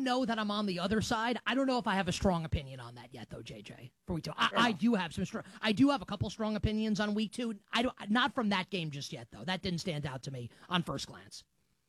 don't know that I'm on the other side. I don't know if I have a strong opinion on that yet, though, JJ. For week 2, I do have some strong. I do have a couple strong opinions on week 2. Not from that game just yet, though. That didn't stand out to me on first glance.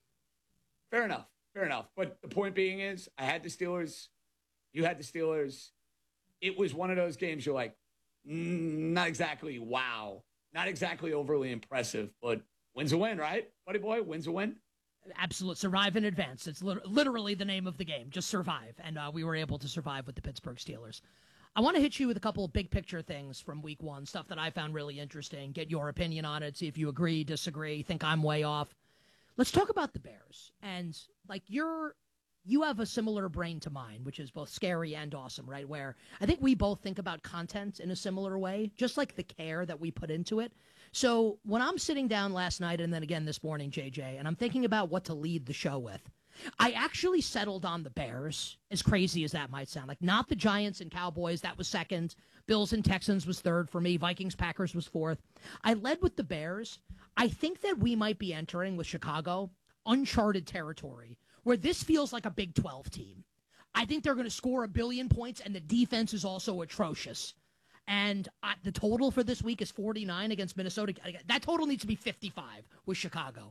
Fair enough. But the point being is, I had the Steelers. You had the Steelers. It was one of those games you're like, not exactly wow, not exactly overly impressive, but wins a win, right, buddy boy? Wins a win. Absolute survive in advance. It's literally the name of the game. Just survive. And we were able to survive with the Pittsburgh Steelers. I want to hit you with a couple of big picture things from week 1, stuff that I found really interesting. Get your opinion on it. See if you agree, disagree, think I'm way off. Let's talk about the Bears. And like you have a similar brain to mine, which is both scary and awesome, right? Where I think we both think about content in a similar way, just like the care that we put into it. So when I'm sitting down last night and then again this morning, JJ, and I'm thinking about what to lead the show with, I actually settled on the Bears, as crazy as that might sound. Like, not the Giants and Cowboys, that was second. Bills and Texans was third for me. Vikings, Packers was fourth. I led with the Bears. I think that we might be entering with Chicago uncharted territory, where this feels like a Big 12 team. I think they're going to score 1 billion points, and the defense is also atrocious. And the total for this week is 49 against Minnesota. That total needs to be 55 with Chicago.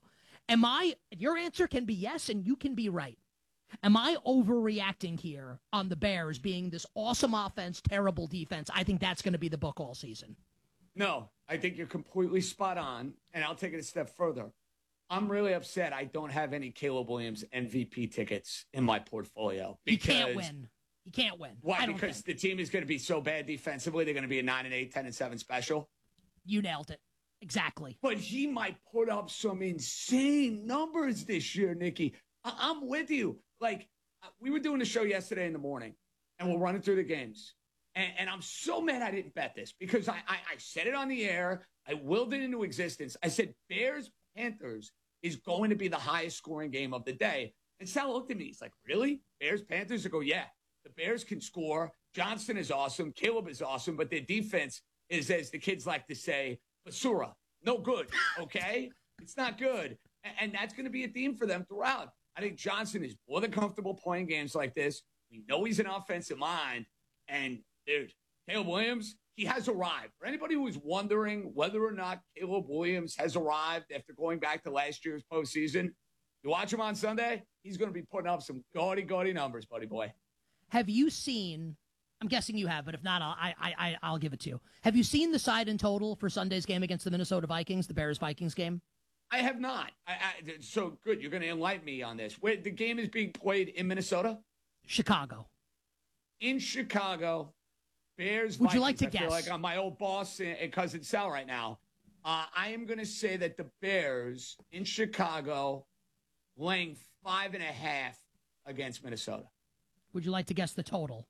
Your answer can be yes, and you can be right. Am I overreacting here on the Bears being this awesome offense, terrible defense? I think that's going to be the book all season. No, I think you're completely spot on, and I'll take it a step further. I'm really upset I don't have any Caleb Williams MVP tickets in my portfolio. Because he can't win. He can't win. Why? Because the team is going to be so bad defensively, they're going to be a 9-8, 10-7 special. You nailed it. Exactly. But he might put up some insane numbers this year, Nikki. I'm with you. Like, we were doing the show yesterday in the morning, and we're running through the games. And I'm so mad I didn't bet this because I said it on the air. I willed it into existence. I said Bears-Panthers is going to be the highest scoring game of the day. And Sal looked at me. He's like, really? Bears-Panthers? I go, yeah. The Bears can score. Johnston is awesome. Caleb is awesome. But their defense is, as the kids like to say, basura. No good, okay? It's not good. And that's going to be a theme for them throughout. I think Johnson is more than comfortable playing games like this. We know he's an offensive mind. And, dude, Caleb Williams, he has arrived. For anybody who is wondering whether or not Caleb Williams has arrived after going back to last year's postseason, you watch him on Sunday, he's going to be putting up some gaudy numbers, buddy boy. Have you seen, I'm guessing you have, but if not, I'll give it to you. Have you seen the side and total for Sunday's game against the Minnesota Vikings, the Bears-Vikings game? I have not. So good. You're going to enlighten me on this. Where the game is being played in Minnesota? Chicago. In Chicago, Bears. Would Vikings. you like to I guess? feel like I'm my old boss and cousin Sal right now. I am going to say that the Bears in Chicago laying 5.5 against Minnesota. Would you like to guess the total?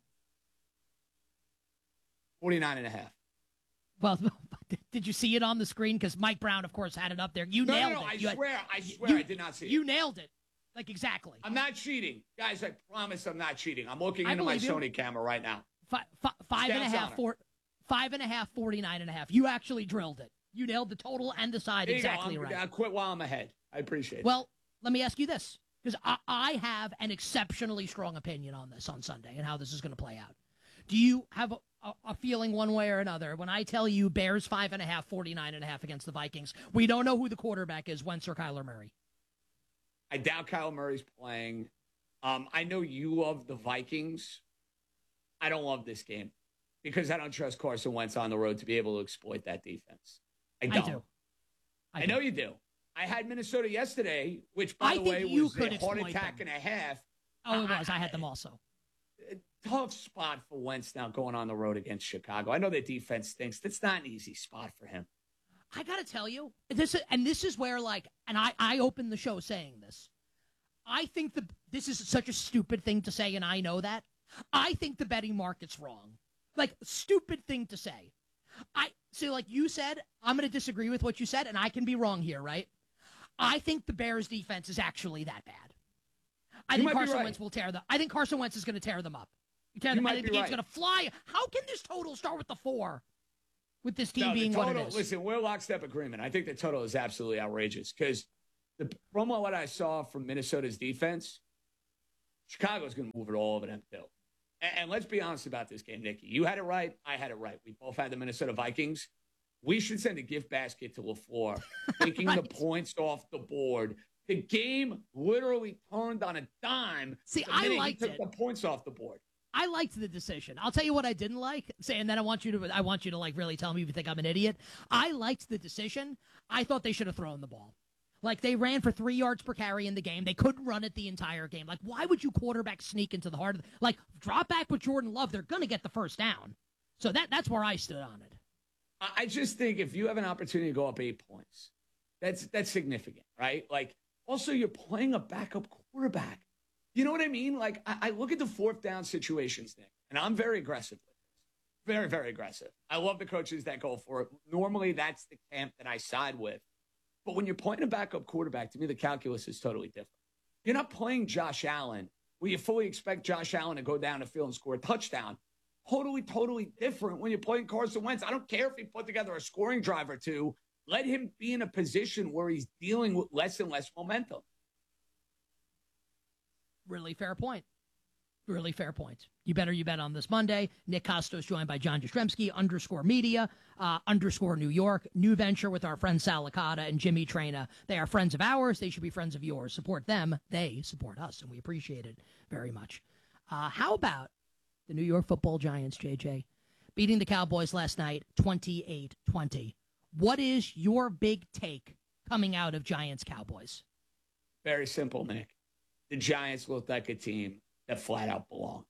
49.5. Well, did you see it on the screen? Because Mike Brown, of course, had it up there. You nailed it. I swear I did not see it. You nailed it. Like, exactly. I'm not cheating. Guys, I promise I'm not cheating. I'm looking into my Sony camera right now. 5.5, 49.5. You actually drilled it. You nailed the total and the side exactly right. I'll quit while I'm ahead. I appreciate it. Well, let me ask you this, because I have an exceptionally strong opinion on this on Sunday and how this is going to play out. Do you have a feeling one way or another when I tell you Bears 5.5, 49.5 against the Vikings? We don't know who the quarterback is, Wentz or Kyler Murray. I doubt Kyler Murray's playing. I know you love the Vikings. I don't love this game because I don't trust Carson Wentz on the road to be able to exploit that defense. I don't. I know you do. I had Minnesota yesterday, which, by the way, was a heart attack and a half. Oh, it was. I had them also. Tough spot for Wentz now going on the road against Chicago. I know their defense stinks. That's not an easy spot for him. I got to tell you, this is where, like, and I opened the show saying this. I think this is such a stupid thing to say, and I know that. I think the betting market's wrong. Like, stupid thing to say. Like you said, I'm going to disagree with what you said, and I can be wrong here, right? I think the Bears' defense is actually that bad. I think Carson Wentz will tear them. I think Carson Wentz is going to tear them up. I think the game's going to fly. How can this total start with the 4? With this team being what it is. Listen, we're lockstep agreement. I think the total is absolutely outrageous because from what I saw from Minnesota's defense, Chicago's going to move it all over them, too. And let's be honest about this game, Nikki. You had it right. I had it right. We both had the Minnesota Vikings. We should send a gift basket to LaFleur, taking right. the points off the board. The game literally turned on a dime. See, I liked he took the points off the board. I liked the decision. I'll tell you what I didn't like. And then I want you to like really tell me if you think I'm an idiot. I liked the decision. I thought they should have thrown the ball. Like, they ran for 3 yards per carry in the game. They couldn't run it the entire game. Like, why would you quarterback sneak into the heart of like, drop back with Jordan Love? They're going to get the first down. So that's where I stood on it. I just think if you have an opportunity to go up 8 points, that's significant, right? Like, also, you're playing a backup quarterback. You know what I mean? Like, I look at the fourth down situations, Nick, and I'm very aggressive with this. Very, very aggressive. I love the coaches that go for it. Normally, that's the camp that I side with. But when you're playing a backup quarterback, to me, the calculus is totally different. You're not playing Josh Allen, where you fully expect Josh Allen to go down the field and score a touchdown. Totally, totally different when you're playing Carson Wentz. I don't care if he put together a scoring drive or two. Let him be in a position where he's dealing with less and less momentum. Really fair point. Really fair point. You bet on this Monday. Nick Costos joined by John Jastrzemski, _media, _New York. New venture with our friend Sal Licata and Jimmy Traina. They are friends of ours. They should be friends of yours. Support them. They support us, and we appreciate it very much. How about the New York Football Giants, JJ, beating the Cowboys last night 28-20? What is your big take coming out of Giants-Cowboys? Very simple, Nick. The Giants look like a team that flat out belong.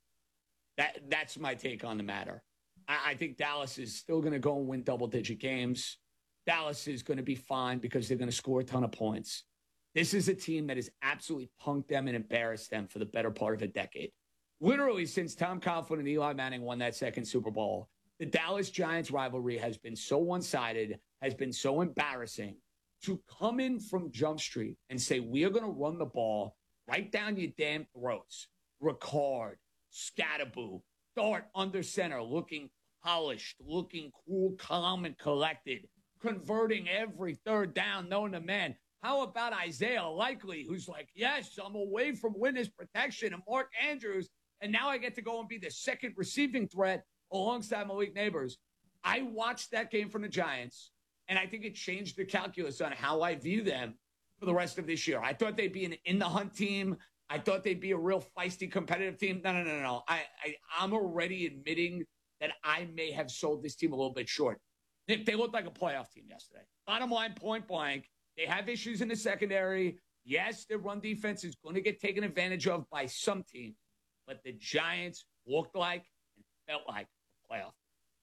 That's my take on the matter. I think Dallas is still going to go and win double-digit games. Dallas is going to be fine because they're going to score a ton of points. This is a team that has absolutely punked them and embarrassed them for the better part of a decade. Literally, since Tom Coughlin and Eli Manning won that second Super Bowl, the Dallas Giants rivalry has been so one-sided, has been so embarrassing. To come in from Jump Street and say, we are going to run the ball right down your damn throats. Ricard, Scatterboo, Dart under center, looking polished, looking cool, calm, and collected, converting every third down known to man. How about Isaiah Likely, who's like, yes, I'm away from witness protection, and Mark Andrews, and now I get to go and be the second receiving threat alongside Malik Neighbors. I watched that game from the Giants, and I think it changed the calculus on how I view them for the rest of this year. I thought they'd be an in-the-hunt team. I thought they'd be a real feisty, competitive team. No. I'm already admitting that I may have sold this team a little bit short. They looked like a playoff team yesterday. Bottom line, point blank, they have issues in the secondary. Yes, their run defense is going to get taken advantage of by some teams, but the Giants looked like and felt like a playoff.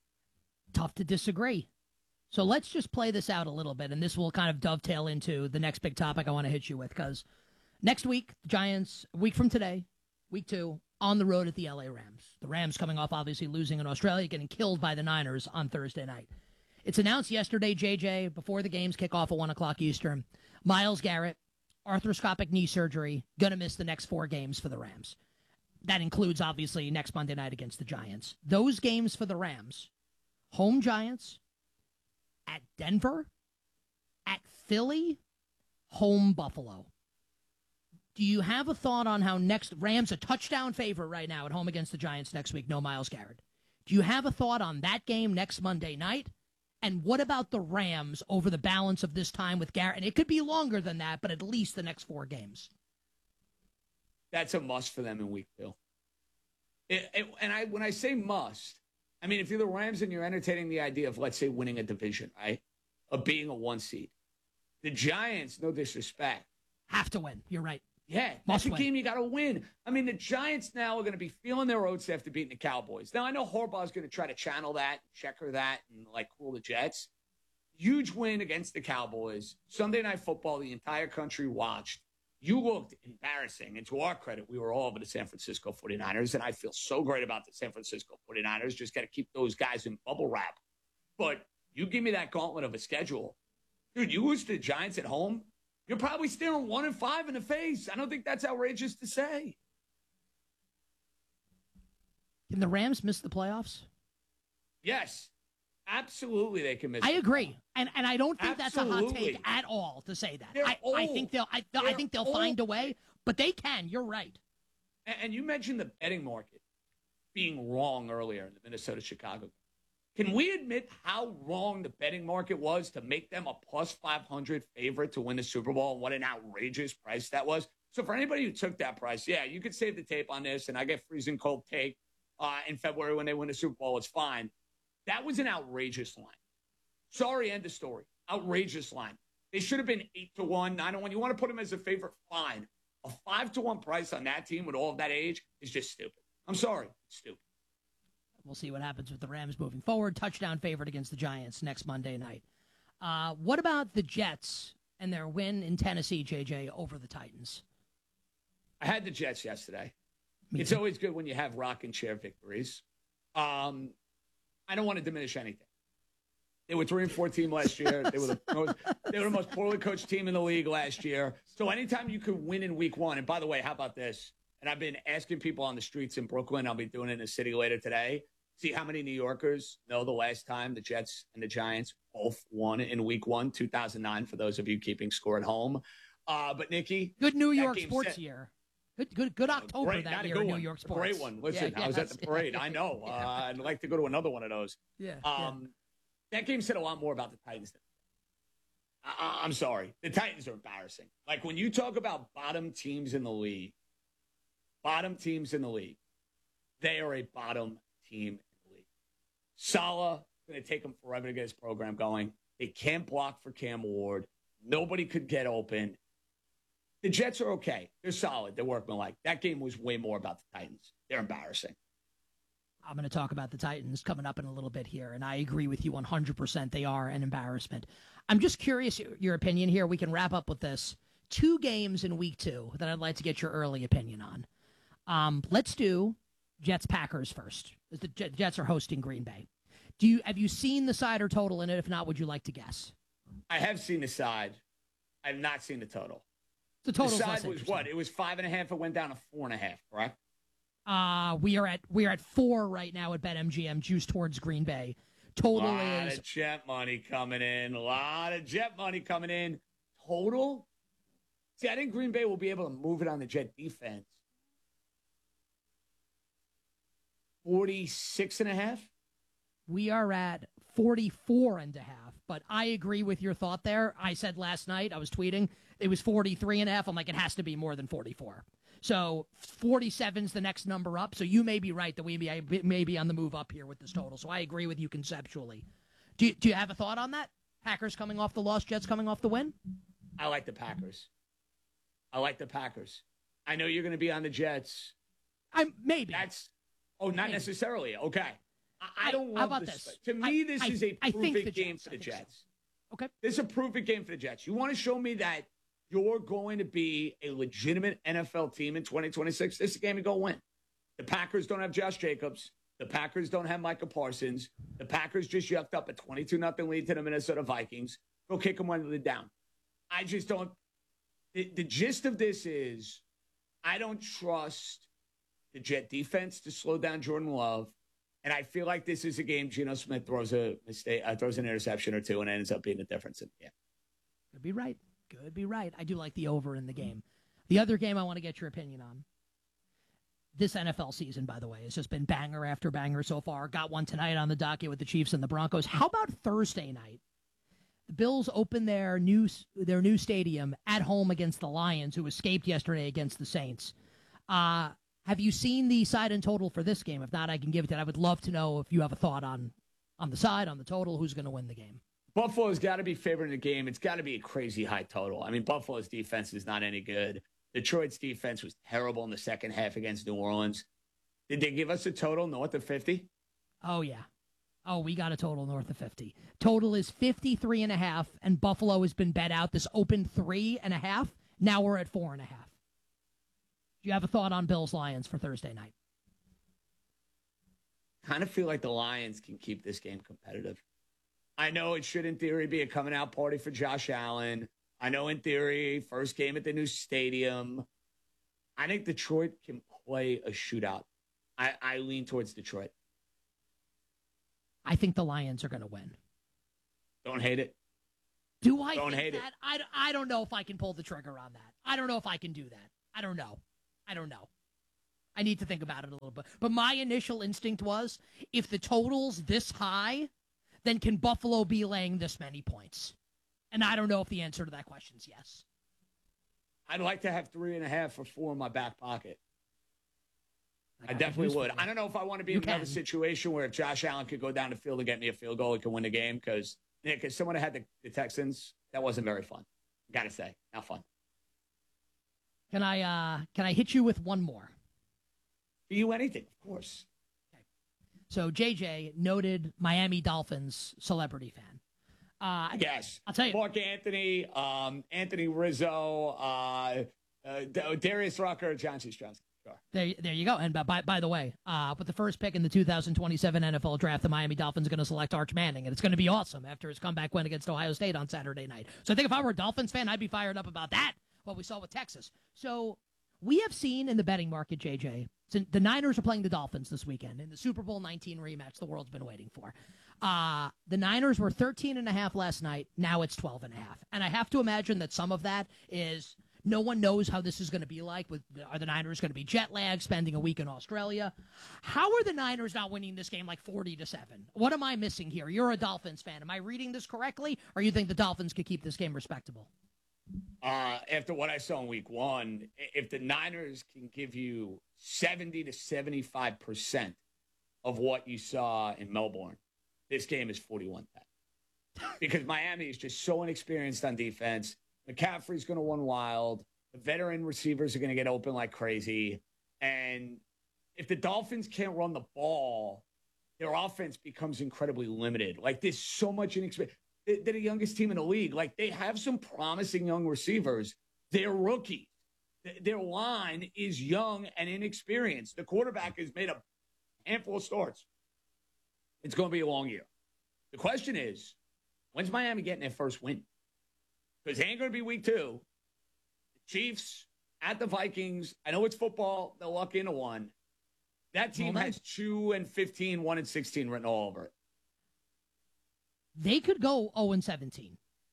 Tough to disagree. So let's just play this out a little bit, and this will kind of dovetail into the next big topic I want to hit you with, because next week, the Giants, a week from today, week 2, on the road at the LA Rams. The Rams coming off obviously losing in Australia, getting killed by the Niners on Thursday night. It's announced yesterday, JJ, before the games kick off at 1 o'clock Eastern, Myles Garrett, arthroscopic knee surgery, going to miss the next 4 games for the Rams. That includes, obviously, next Monday night against the Giants. Those games for the Rams, home Giants, at Denver, at Philly, home Buffalo. Do you have a thought on how next Rams a touchdown favorite right now at home against the Giants next week? No Myles Garrett. Do you have a thought on that game next Monday night? And what about the Rams over the balance of this time with Garrett? And it could be longer than that, but at least the next 4 games. That's a must for them in week 2. When I say must, I mean, if you're the Rams and you're entertaining the idea of, let's say, winning a division, right? Of being a 1 seed. The Giants, no disrespect, have to win. You're right. Yeah, that's a game you got to win. I mean, the Giants now are going to be feeling their oats after beating the Cowboys. Now, I know Harbaugh's going to try to channel that, checker that, and, cool the Jets. Huge win against the Cowboys. Sunday Night Football, the entire country watched. You looked embarrassing. And to our credit, we were all over the San Francisco 49ers, and I feel so great about the San Francisco 49ers. Just got to keep those guys in bubble wrap. But you give me that gauntlet of a schedule. Dude, you lose to the Giants at home, you're probably staring 1-5 in the face. I don't think that's outrageous to say. Can the Rams miss the playoffs? Yes. Absolutely, they can miss. I agree, and I don't think that's a hot take at all to say that. I think they'll find a way, but they can. You're right. And you mentioned the betting market being wrong earlier in the Minnesota-Chicago. Can we admit how wrong the betting market was to make them a plus 500 favorite to win the Super Bowl and what an outrageous price that was? So for anybody who took that price, yeah, you could save the tape on this, and I get freezing cold take in February when they win the Super Bowl. It's fine. That was an outrageous line. Sorry, end of story. Outrageous line. They should have been 8-1, 9-1. You want to put them as a favorite? Fine. A 5-1 price on that team with all of that age is just stupid. I'm sorry. It's stupid. We'll see what happens with the Rams moving forward. Touchdown favorite against the Giants next Monday night. What about the Jets and their win in Tennessee, JJ, over the Titans? I had the Jets yesterday. It's always good when you have rocking chair victories. I don't want to diminish anything. They were 3-4 team last year. They were the most poorly coached team in the league last year. So anytime you could win in week one, and by the way, how about this? And I've been asking people on the streets in Brooklyn. I'll be doing it in the city later today. See how many New Yorkers know the last time the Jets and the Giants both won in week one, 2009, for those of you keeping score at home. But, Nikki. Good New York sports year. Good October great, that year in New York sports. Great one. Listen, I was at the parade. I know. I'd like to go to another one of those. That game said a lot more about the Titans. I'm sorry. The Titans are embarrassing. Like, when you talk about bottom teams in the league, they are a bottom team in the league. Saleh, going to take them forever to get his program going. They can't block for Cam Ward. Nobody could get open. The Jets are okay. They're solid. They're workmanlike. That game was way more about the Titans. They're embarrassing. I'm going to talk about the Titans coming up in a little bit here, and I agree with you 100%. They are an embarrassment. I'm just curious your opinion here. We can wrap up with this. 2 games in week 2 that I'd like to get your early opinion on. Let's do Jets-Packers first. The Jets are hosting Green Bay. Have you seen the side or total in it? If not, would you like to guess? I have seen the side. I have not seen the total. The total side was what? It was 5.5. It went down to 4.5, correct? We are at 4 right now at BetMGM, juice towards Green Bay. Total is a lot of jet money coming in. Total? See, I think Green Bay will be able to move it on the Jet defense. 46.5. We are at 44.5, but I agree with your thought there. I said last night, I was tweeting, it was 43.5. I'm like, it has to be more than 44. So 47's the next number up. So you may be right that we may be on the move up here with this total. So I agree with you conceptually. Do you have a thought on that? Packers coming off the loss, Jets coming off the win? I like the Packers. I know you're going to be on the Jets. Maybe. Not necessarily. Okay. I don't love how about this. this? To me, this is a perfect game for the Jets. So. Okay. This is a perfect game for the Jets. You want to show me that you're going to be a legitimate NFL team in 2026? This is a game you go win. The Packers don't have Josh Jacobs. The Packers don't have Micah Parsons. The Packers just yucked up a 22-0 lead to the Minnesota Vikings. Go kick them when they're down. I just don't. The gist of this is I don't trust the Jet defense to slow down Jordan Love. And I feel like this is a game Geno Smith throws a mistake, throws an interception or two, and ends up being the difference in the game. Could be right. I do like the over in the game. The other game I want to get your opinion on. This NFL season, by the way, has just been banger after banger so far. Got one tonight on the docket with the Chiefs and the Broncos. How about Thursday night? The Bills open their new stadium at home against the Lions, who escaped yesterday against the Saints. Have you seen the side and total for this game? If not, I can give it to you. I would love to know if you have a thought on the side, on the total, who's going to win the game. Buffalo's got to be favored in the game. It's got to be a crazy high total. I mean, Buffalo's defense is not any good. Detroit's defense was terrible in the second half against New Orleans. Did they give us a total north of 50? Oh, yeah. Oh, we got a total north of 50. Total is 53.5, and Buffalo has been bet out. This opened 3.5. Now we're at 4.5. Do you have a thought on Bills-Lions for Thursday night? Kind of feel like the Lions can keep this game competitive. I know it should, in theory, be a coming-out party for Josh Allen. I know, in theory, first game at the new stadium. I think Detroit can play a shootout. I lean towards Detroit. I think the Lions are going to win. Don't hate it. Do I don't hate that? I don't know if I can pull the trigger on that. I don't know if I can do that. I don't know. I need to think about it a little bit. But my initial instinct was, if the total's this high, then can Buffalo be laying this many points? And I don't know if the answer to that question is yes. I'd like to have 3.5 or 4 in my back pocket. I definitely would. I don't know if I want to be in another situation where if Josh Allen could go down the field and get me a field goal, he could win the game. Because someone had the Texans, that wasn't very fun. Gotta say, not fun. Can I hit you with one more? For you, anything, of course. Okay. So JJ, noted Miami Dolphins celebrity fan. Yes. I'll tell you. Mark Anthony, Anthony Rizzo, Darius Rucker, John C. Strauss. There you go. And by the way, with the first pick in the 2027 NFL Draft, the Miami Dolphins are going to select Arch Manning, and it's going to be awesome after his comeback win against Ohio State on Saturday night. So I think if I were a Dolphins fan, I'd be fired up about that, what we saw with Texas. So we have seen in the betting market, JJ, the Niners are playing the Dolphins this weekend in the Super Bowl 19 rematch the world's been waiting for. The Niners were 13.5 last night. Now it's 12.5. And I have to imagine that some of that is no one knows how this is going to be like. Are the Niners going to be jet lagged, spending a week in Australia? How are the Niners not winning this game like 40-7? What am I missing here? You're a Dolphins fan. Am I reading this correctly, or you think the Dolphins could keep this game respectable? After what I saw in week 1, if the Niners can give you 70 to 75% of what you saw in Melbourne, this game is 41-10. Because Miami is just so inexperienced on defense. McCaffrey's going to run wild. The veteran receivers are going to get open like crazy. And if the Dolphins can't run the ball, their offense becomes incredibly limited. Like, there's so much inexperience. They're the youngest team in the league. Like, they have some promising young receivers. They're rookies. Their line is young and inexperienced. The quarterback has made a handful of starts. It's going to be a long year. The question is, when's Miami getting their first win? Because it ain't going to be week 2. The Chiefs at the Vikings. I know it's football. They'll luck into one. That team has 2-15, 1-16 written all over it. They could go 0-17.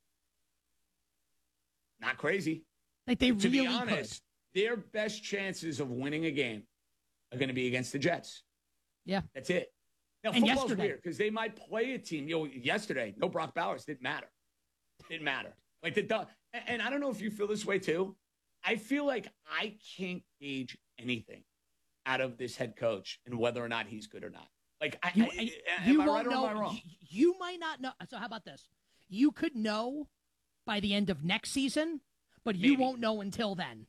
Not crazy. Like, they to really be honest, could. Their best chances of winning a game are going to be against the Jets. Yeah. That's it. Now, and football's yesterday, weird because they might play a team. Yesterday, no Brock Bowers. Didn't matter. Didn't matter. Like, and I don't know if you feel this way too. I feel like I can't gauge anything out of this head coach and whether or not he's good or not. Like, you am I right won't know. or am I wrong? You might not know. So how about this? You could know by the end of next season, but you won't know until then.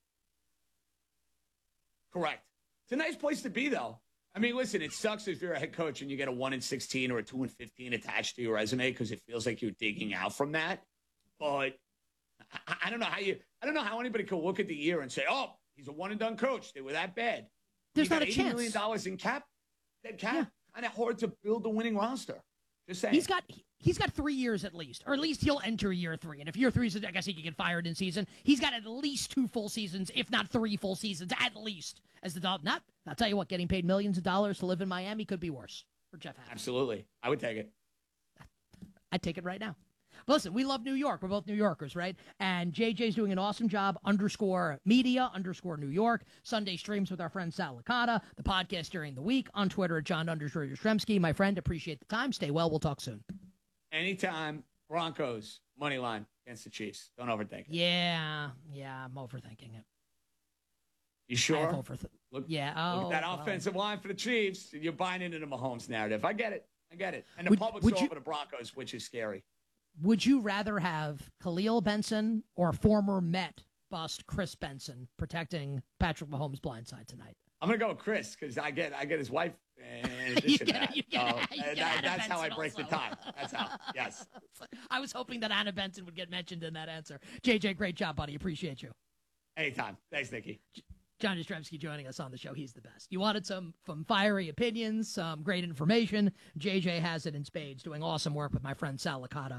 Correct. It's a nice place to be, though. I mean, listen, it sucks if you're a head coach and you get a 1-16 or a 2-15 attached to your resume because it feels like you're digging out from that. But I don't know how anybody could look at the year and say, "Oh, he's a one-and-done coach. They were that bad." There's not a $80 chance. million in cap. That cap kind of hard to build a winning roster. Just saying. He's got 3 years at least, or at least he'll enter year 3. And if year 3 is, I guess he could get fired in season. He's got at least 2 full seasons, if not 3 full seasons, at least. As the Dolphins, I'll tell you what, getting paid millions of dollars to live in Miami could be worse for Jeff Hammond. Absolutely, I would take it. I'd take it right now. But listen, we love New York. We're both New Yorkers, right? And JJ's doing an awesome job. _media _New York. Sunday streams with our friend Sal Licata. The podcast during the week on Twitter at John_Yastrzemski. My friend, appreciate the time. Stay well. We'll talk soon. Anytime. Broncos money line against the Chiefs. Don't overthink it. Yeah, I'm overthinking it. You sure? Look at that well. offensive line for the Chiefs. You're buying into the Mahomes narrative. I get it. And the public's all over the Broncos, which is scary. Would you rather have Khalil Benson or former Met bust Chris Benson protecting Patrick Mahomes' blindside tonight? I'm gonna go with Chris because I get his wife in addition to that. That's how I break the tie. That's how. Yes. I was hoping that Anna Benson would get mentioned in that answer. JJ, great job, buddy. Appreciate you. Anytime. Thanks, Nikki. John Yastrzemski joining us on the show. He's the best. You wanted some fiery opinions, some great information. JJ has it in spades, doing awesome work with my friend Sal Licata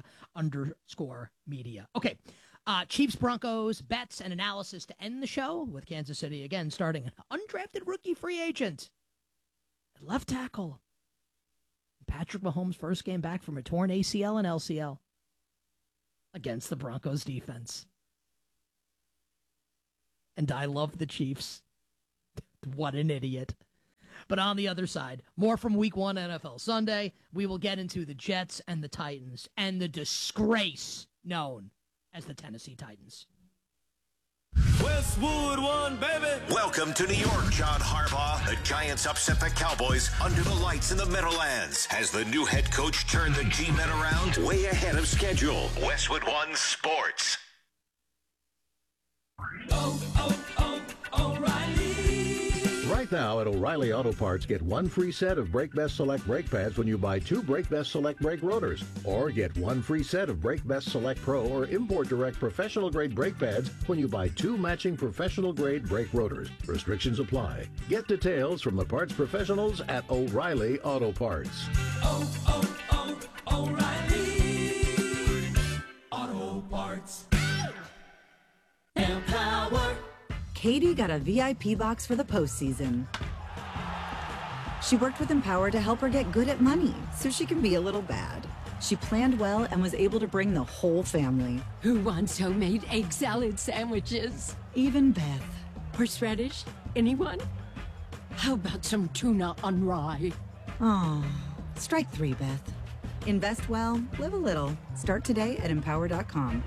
_media. Okay. Chiefs, Broncos, bets, and analysis to end the show with Kansas City again starting an undrafted rookie free agent at left tackle. Patrick Mahomes' first game back from a torn ACL and LCL against the Broncos defense. And I love the Chiefs. What an idiot. But on the other side, more from Week 1 NFL Sunday. We will get into the Jets and the Titans and the disgrace known as the Tennessee Titans. Westwood One, baby. Welcome to New York, John Harbaugh. The Giants upset the Cowboys under the lights in the Meadowlands. Has the new head coach turned the G-Men around? Way ahead of schedule. Westwood One Sports. O'Reilly. Right now at O'Reilly Auto Parts, get one free set of Brake Best Select brake pads when you buy 2 Brake Best Select brake rotors. Or get one free set of Brake Best Select Pro or Import Direct professional grade brake pads when you buy 2 matching professional grade brake rotors. Restrictions apply. Get details from the parts professionals at O'Reilly Auto Parts. O'Reilly Auto Parts. Empower. Katie got a VIP box for the postseason. She worked with Empower to help her get good at money so she can be a little bad. She planned well and was able to bring the whole family. Who wants homemade egg salad sandwiches? Even Beth. Horseradish? Anyone? How about some tuna on rye? Oh, strike 3, Beth. Invest well, live a little. Start today at empower.com.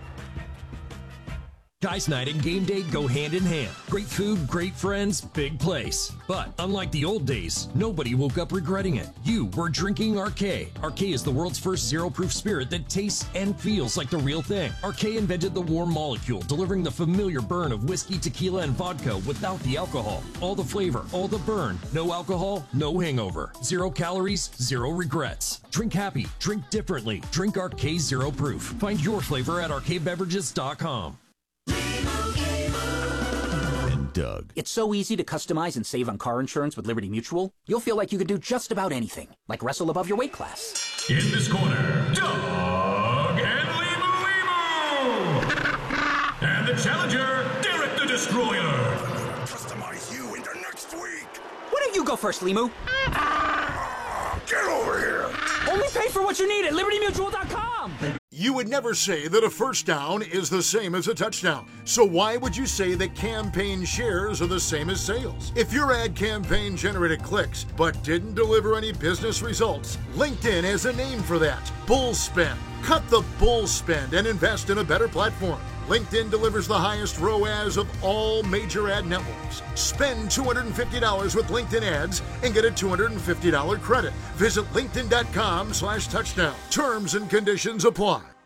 Guys night and game day go hand in hand. Great food, great friends, big place. But unlike the old days, nobody woke up regretting it. You were drinking Arcade. Arcade is the world's first zero-proof spirit that tastes and feels like the real thing. Arcade invented the warm molecule, delivering the familiar burn of whiskey, tequila, and vodka without the alcohol. All the flavor, all the burn. No alcohol, no hangover. 0 calories, 0 regrets. Drink happy, drink differently. Drink Arcade Zero Proof. Find your flavor at arcadebeverages.com. Doug. It's so easy to customize and save on car insurance with Liberty Mutual. You'll feel like you could do just about anything, like wrestle above your weight class. In this corner, Doug and Limu. And the challenger, Derek the Destroyer. Customize you into next week. Why don't you go first, Limu? Get over here. Only pay for what you need at LibertyMutual.com. You would never say that a first down is the same as a touchdown. So why would you say that campaign shares are the same as sales? If your ad campaign generated clicks but didn't deliver any business results, LinkedIn has a name for that. Bull spend. Cut the bull spend and invest in a better platform. LinkedIn delivers the highest ROAS of all major ad networks. Spend $250 with LinkedIn ads and get a $250 credit. Visit linkedin.com/touchdown. Terms and conditions apply.